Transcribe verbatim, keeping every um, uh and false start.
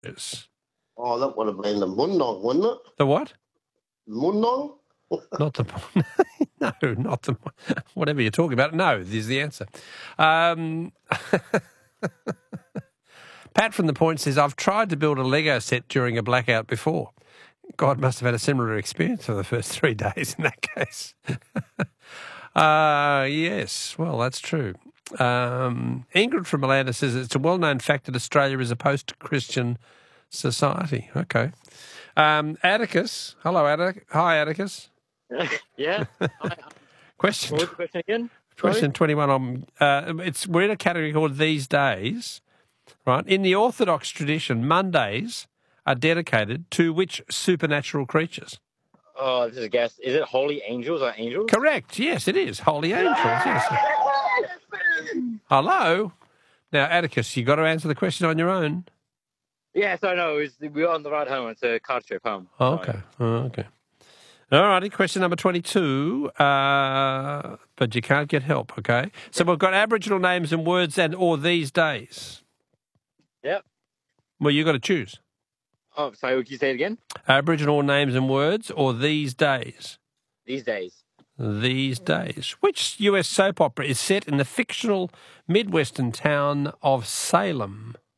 Yes. Oh, that would have been the Mundong, wouldn't it? The what? Mundong? Not the no, not the whatever you're talking about. No, is the answer. Um, Pat from the Point says, I've tried to build a Lego set during a blackout before. God must have had a similar experience for the first three days in that case. uh, yes, well, that's true. Um, Ingrid from Atlanta says it's a well-known fact that Australia is a post-Christian society. Okay. Um, Atticus. Hello, Atticus. Hi, Atticus. Yeah. Question. What was the question again? Question Sorry? twenty-one. On uh, it's we're in a category called These Days, right? In the Orthodox tradition, Mondays are dedicated to which supernatural creatures? Oh, this is a guess. Is it holy angels or angels? Correct. Yes, it is. Holy angels. Yes. Hello. Now, Atticus, you got to answer the question on your own. Yeah, so no, it was, we were on the ride home. It's a car trip home. Oh, okay. Oh, okay. All righty. Question number twenty-two. Uh, but you can't get help. Okay. So we've got Aboriginal names and words and or these days. Yep. Well, you got to choose. Oh, sorry, would you say it again? Aboriginal names and words or these days? These days. These days. Which U S soap opera is set in the fictional Midwestern town of Salem?